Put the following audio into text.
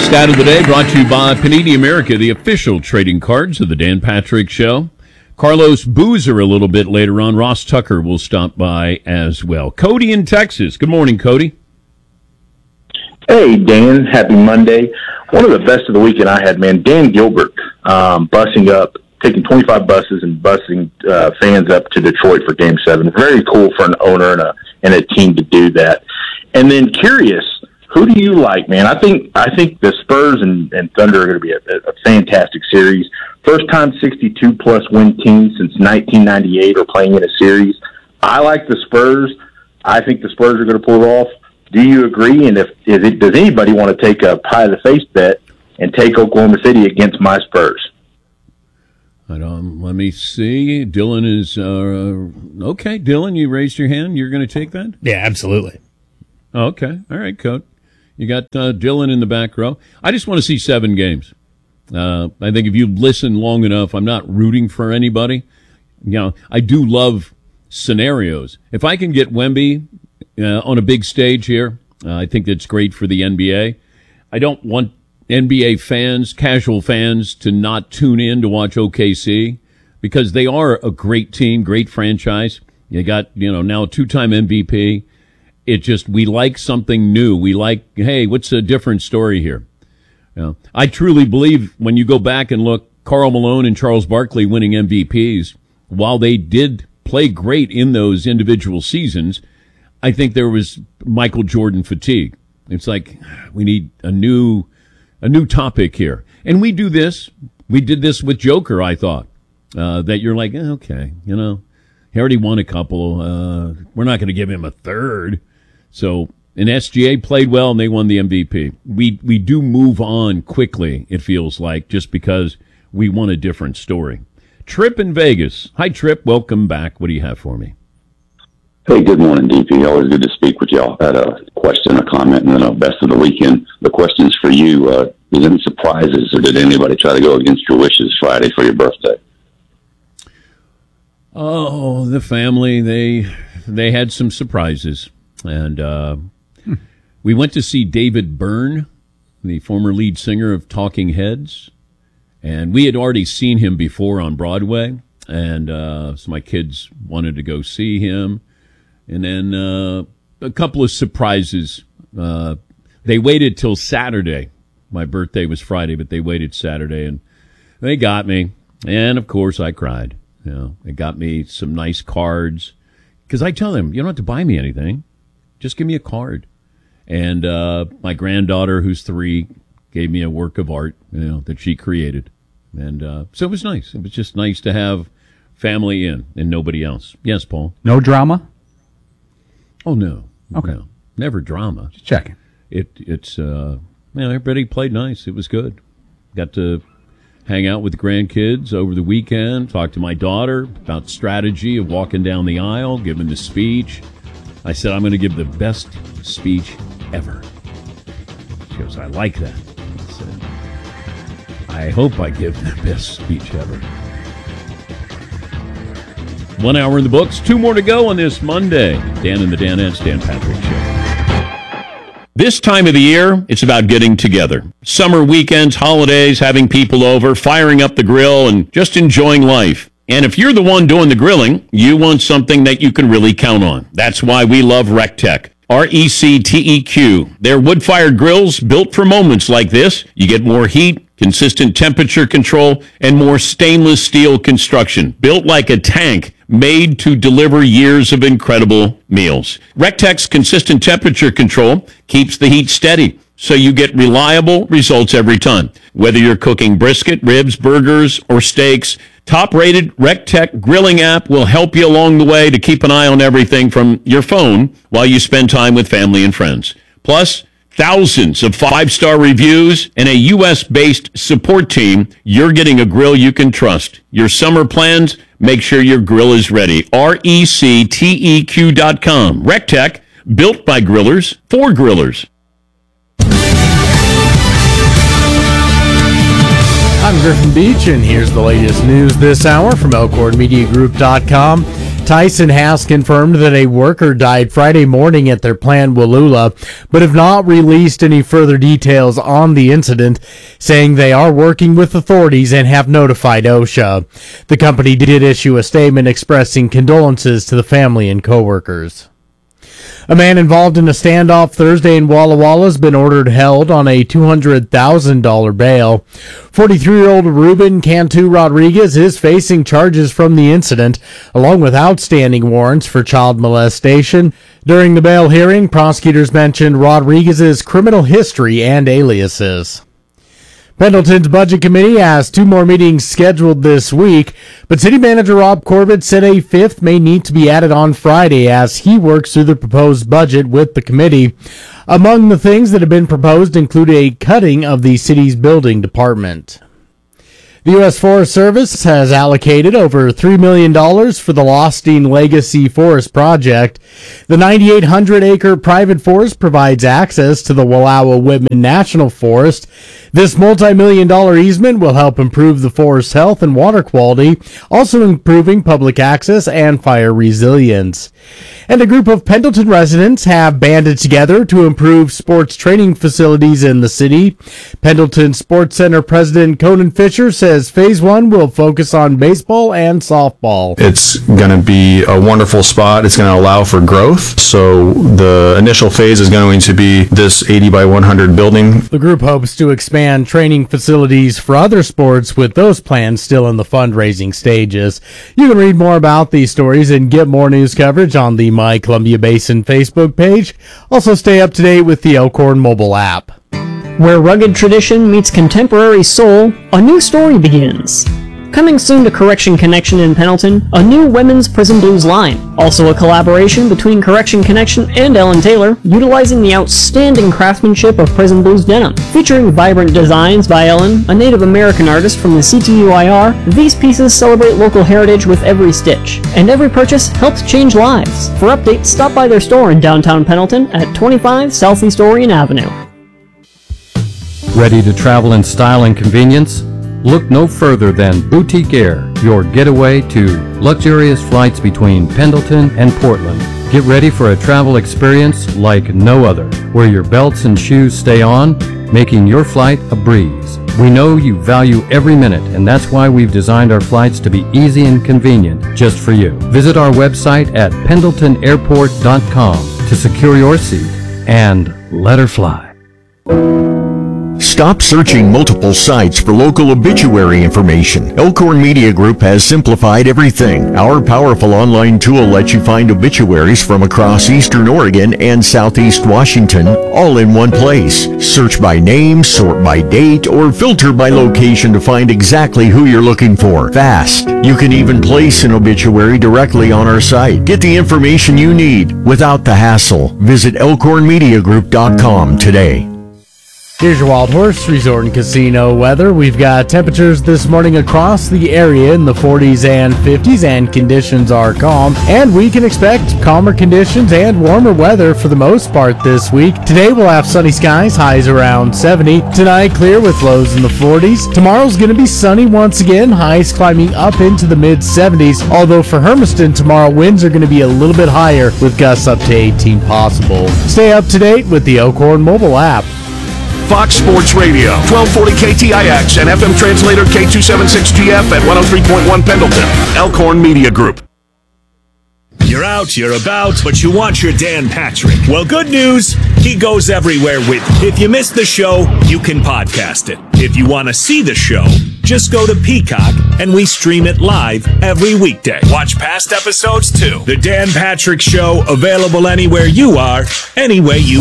Stat of the day brought to you by Panini America, the official trading cards of the Dan Patrick Show. Carlos Boozer a little bit later on. Ross Tucker will stop by as well. Cody in Texas. Good morning, Cody. Hey, Dan. Happy Monday. One of the best of the weekend I had, man, Dan Gilbert busing up, taking 25 buses and busing fans up to Detroit for Game 7. Very cool for an owner and a team to do that. And then curious, who do you like, man? I think the Spurs and Thunder are going to be a fantastic series. First time 62-plus win team since 1998 are playing in a series. I like the Spurs. I think the Spurs are going to pull it off. Do you agree? And does anybody want to take a pie-of-the-face bet and take Oklahoma City against my Spurs? Let me see. Dylan is okay. Dylan, you raised your hand. You're going to take that? Yeah, absolutely. Okay. All right, Coach. You got Dylan in the back row. I just want to see 7 games. I think if you listen long enough, I'm not rooting for anybody. You know, I do love scenarios. If I can get Wemby on a big stage here, I think that's great for the NBA. I don't want NBA fans, casual fans, to not tune in to watch OKC because they are a great team, great franchise. You got, now a 2-time MVP. It just, we like something new. We like, hey, what's a different story here? I truly believe when you go back and look, Karl Malone and Charles Barkley winning MVPs, while they did play great in those individual seasons, I think there was Michael Jordan fatigue. It's like, we need a new topic here. And we do this. We did this with Joker, I thought, that you're like, okay, he already won a couple. We're not going to give him a third. So, and SGA played well, and they won the MVP. We do move on quickly, it feels like, just because we want a different story. Trip in Vegas. Hi, Trip. Welcome back. What do you have for me? Hey, good morning, DP. Always good to speak with y'all. I had a question, a comment, and then a best of the weekend. The question's for you. Was any surprises, or did anybody try to go against your wishes Friday for your birthday? Oh, the family, they had some surprises. And we went to see David Byrne, the former lead singer of Talking Heads. And we had already seen him before on Broadway. And so my kids wanted to go see him. And then a couple of surprises. They waited till Saturday. My birthday was Friday, but they waited Saturday. And they got me. And, of course, I cried. They got me some nice cards. Because I tell them, you don't have to buy me anything. Just give me a card. And my granddaughter, who's 3, gave me a work of art, that she created. And so it was nice. It was just nice to have family in and nobody else. Yes, Paul? No drama? Oh, no. Okay. No. Never drama. Just checking. It's everybody played nice. It was good. Got to hang out with the grandkids over the weekend, talk to my daughter about strategy of walking down the aisle, giving the speech. I said, I'm going to give the best speech ever. She goes, I like that. I said, I hope I give the best speech ever. 1 hour in the books, 2 more to go on this Monday. Dan and the Danettes, Dan Patrick Show. This time of the year, it's about getting together. Summer weekends, holidays, having people over, firing up the grill, and just enjoying life. And if you're the one doing the grilling, you want something that you can really count on. That's why we love RecTech. RecTeq. They're wood-fired grills built for moments like this. You get more heat, consistent temperature control, and more stainless steel construction. Built like a tank, made to deliver years of incredible meals. RecTech's consistent temperature control keeps the heat steady, so you get reliable results every time. Whether you're cooking brisket, ribs, burgers, or steaks, top-rated RecTech grilling app will help you along the way to keep an eye on everything from your phone while you spend time with family and friends. Plus, thousands of 5-star reviews and a U.S.-based support team. You're getting a grill you can trust. Your summer plans, make sure your grill is ready. RecTeq.com. RecTech, built by grillers, for grillers. I'm Griffin Beach, and here's the latest news this hour from ElkhornMediaGroup.com. Tyson has confirmed that a worker died Friday morning at their plant Wallula, but have not released any further details on the incident, saying they are working with authorities and have notified OSHA. The company did issue a statement expressing condolences to the family and coworkers. A man involved in a standoff Thursday in Walla Walla has been ordered held on a $200,000 bail. 43-year-old Ruben Cantu Rodriguez is facing charges from the incident, along with outstanding warrants for child molestation. During the bail hearing, prosecutors mentioned Rodriguez's criminal history and aliases. Pendleton's Budget Committee has 2 more meetings scheduled this week, but City Manager Rob Corbett said a 5th may need to be added on Friday as he works through the proposed budget with the committee. Among the things that have been proposed include a cutting of the city's building department. The U.S. Forest Service has allocated over $3 million for the Lostine Legacy Forest Project. The 9,800-acre private forest provides access to the Wallowa-Whitman National Forest. This multi-million-dollar easement will help improve the forest's health and water quality, also improving public access and fire resilience. And a group of Pendleton residents have banded together to improve sports training facilities in the city. Pendleton Sports Center President Conan Fisher says Phase 1 will focus on baseball and softball. It's going to be a wonderful spot. It's going to allow for growth. So the initial phase is going to be this 80 by 100 building. The group hopes to expand training facilities for other sports, with those plans still in the fundraising stages. You can read more about these stories and get more news coverage on the My Columbia Basin Facebook page. Also stay up to date with the Elkhorn mobile app. Where rugged tradition meets contemporary soul, a new story begins. Coming soon to Correction Connection in Pendleton, a new women's prison blues line. Also a collaboration between Correction Connection and Ellen Taylor, utilizing the outstanding craftsmanship of prison blues denim. Featuring vibrant designs by Ellen, a Native American artist from the CTUIR, these pieces celebrate local heritage with every stitch. And every purchase helps change lives. For updates, stop by their store in downtown Pendleton at 25 Southeast Orion Avenue. Ready to travel in style and convenience? Look no further than Boutique Air, your getaway to luxurious flights between Pendleton and Portland. Get ready for a travel experience like no other, where your belts and shoes stay on, making your flight a breeze. We know you value every minute, and that's why we've designed our flights to be easy and convenient just for you. Visit our website at pendletonairport.com to secure your seat and let her fly. Stop searching multiple sites for local obituary information. Elkhorn Media Group has simplified everything. Our powerful online tool lets you find obituaries from across Eastern Oregon and Southeast Washington, all in one place. Search by name, sort by date, or filter by location to find exactly who you're looking for. Fast. You can even place an obituary directly on our site. Get the information you need without the hassle. Visit elkhornmediagroup.com today. Here's your Wild Horse Resort and Casino weather. We've got temperatures this morning across the area in the 40s and 50s, and conditions are calm. And we can expect calmer conditions and warmer weather for the most part this week. Today we'll have sunny skies, highs around 70. Tonight clear with lows in the 40s. Tomorrow's going to be sunny once again, highs climbing up into the mid-70s. Although for Hermiston tomorrow, winds are going to be a little bit higher with gusts up to 18 possible. Stay up to date with the Elkhorn mobile app. Fox Sports Radio, 1240 KTIX and FM translator K276GF at 103.1 Pendleton. Elkhorn Media Group. You're out, you're about, but you want your Dan Patrick. Well, good news, he goes everywhere with you. If you missed the show, you can podcast it. If you want to see the show, just go to Peacock and we stream it live every weekday. Watch past episodes too. The Dan Patrick Show, available anywhere you are, any way you